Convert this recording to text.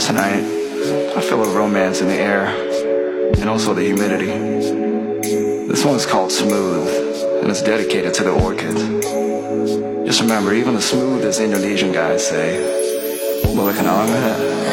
Tonight, I feel a romance in the air, and also the humidity. This one's called Smooth, and it's dedicated to the orchid. Just remember, even the smoothest Indonesian guys say, "Boleh kenal nggak?"